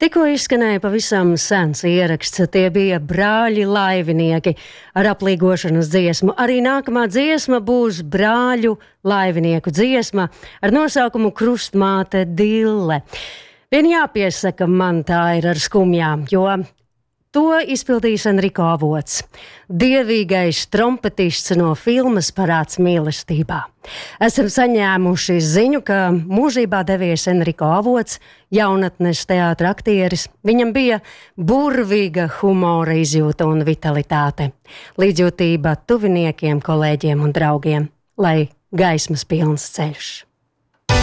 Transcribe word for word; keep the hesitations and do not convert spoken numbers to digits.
Tikko izskanēja pavisam sens ieraksts, tie bija brāļi laivinieki ar aplīgošanas dziesmu. Arī nākamā dziesma būs brāļu laivinieku dziesma ar nosaukumu Krustmāte Dille. Vien jāpiesaka, man tā ir ar skumjām, jo to izpildīs Enrico Avots, dievīgais trompetists no filmas Parāds mīlestībā. Esam saņēmuši ziņu, ka mūžībā devies Enrico Avots, jaunatnes teātra aktieris. Viņam bija burvīga humora izjūta un vitalitāte, līdzjūtība tuviniekiem, kolēģiem un draugiem, lai gaismas pilns ceļš.